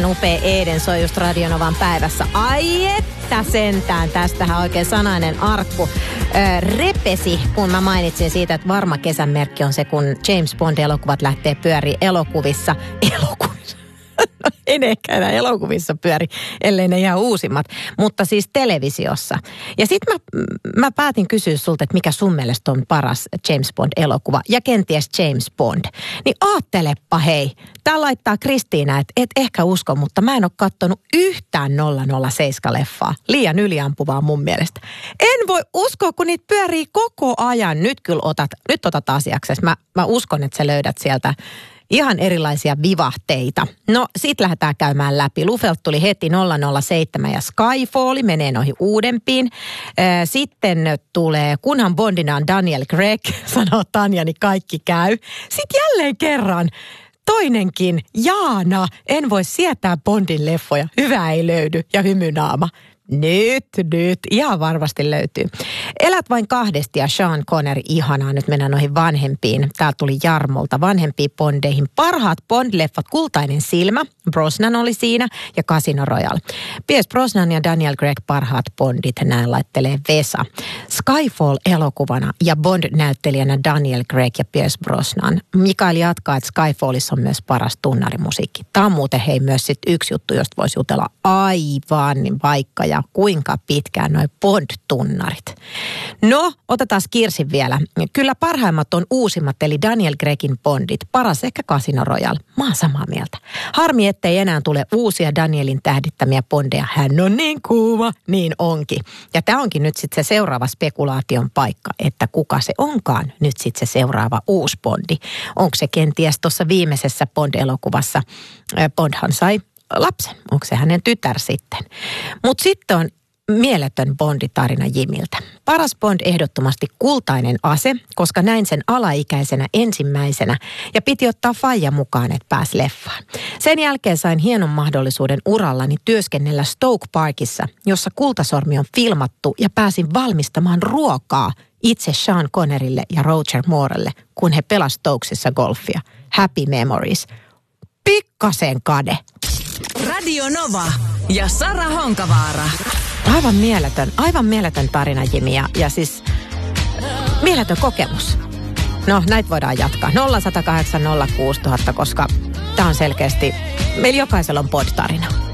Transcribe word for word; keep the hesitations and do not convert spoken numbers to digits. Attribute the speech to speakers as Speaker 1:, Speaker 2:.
Speaker 1: Upea Eden soi just Radio Novan päivässä. Ai että sentään, tästähän oikein sanainen arkku öö, repesi, kun mä mainitsin siitä, että varma kesän merkki on se, kun James Bond-elokuvat lähtee pyöriin elokuvissa. Elokuvissa? No, ei ne ehkä enää elokuvissa pyöri, ellei ne ihan uusimmat, mutta siis televisiossa. Ja sitten mä, mä päätin kysyä sulta, että mikä sun mielestä on paras James Bond-elokuva ja kenties James Bond. Niin aatteleppa hei, tää laittaa Kristiina, että et ehkä usko, mutta mä en ole kattonut yhtään nolla nolla seitsemän-leffaa. Liian yliampuvaa mun mielestä. En voi uskoa, kun niitä pyörii koko ajan. Nyt kyllä otat, nyt otat asiaksesi. Mä, mä uskon, että sä löydät sieltä ihan erilaisia vivahteita. No, sit lähdetään käymään läpi. Lufelt tuli heti nolla nolla seitsemän ja Skyfall, menee noihin uudempiin. Sitten tulee, kunhan Bondina on Daniel Craig, sanoo Tanja, niin kaikki käy. Sitten jälleen kerran toinenkin, Jaana, en voi sietää Bondin leffoja. Hyvä ei löydy ja hymynaama. Nyt, nyt. Ihan varmasti löytyy. Elät vain kahdesti ja Sean Connery, ihanaa. Nyt mennään noihin vanhempiin. Tää tuli Jarmolta. Vanhempiin Bondeihin. Parhaat Bond-leffat, Kultainen silmä. Brosnan oli siinä ja Casino Royale. Pierce Brosnan ja Daniel Craig, parhaat Bondit. Näin laittelee Vesa. Skyfall elokuvana ja Bond-näyttelijänä Daniel Craig ja Pierce Brosnan. Mikael jatkaa, että Skyfallissa on myös paras tunnarimusiikki. Tämä on muuten hei myös sit yksi juttu, josta voisi jutella aivan niin vaikka ja kuinka pitkään noi Bond-tunnarit. No, otetaan Kirsin vielä. Kyllä parhaimmat on uusimmat, eli Daniel Craigin Bondit. Paras ehkä Casino Royale. Mä oon samaa mieltä. Harmi, ettei enää tule uusia Danielin tähdittämiä Bondeja. Hän on niin kuuma, niin onkin. Ja tää onkin nyt sitten se seuraava spekulaation paikka, että kuka se onkaan nyt sitten se seuraava uusi Bondi. Onko se kenties tuossa viimeisessä Bond-elokuvassa? Bondhan sai lapsen. Onko se hänen tytär sitten? Mutta sitten on mieletön Bondi-tarina Jimiltä. Paras Bond ehdottomasti Kultainen ase, koska näin sen alaikäisenä ensimmäisenä ja piti ottaa faija mukaan, että pääsi leffaan. Sen jälkeen sain hienon mahdollisuuden urallani työskennellä Stoke Parkissa, jossa Kultasormi on filmattu ja pääsin valmistamaan ruokaa itse Sean Connerylle ja Roger Moorelle, kun he pelasivat Stokesissa golfia. Happy memories. Pikkasen kade.
Speaker 2: Radio Nova ja Sara Honkavaara.
Speaker 1: Aivan mieletön, aivan mieletön tarina, Jimi, ja, ja siis mieletön kokemus. No, näitä voidaan jatkaa. nolla yksi nolla kahdeksan nolla kuusi nolla nolla nolla, koska tämä on selkeästi, meillä jokaisella on pod-tarina.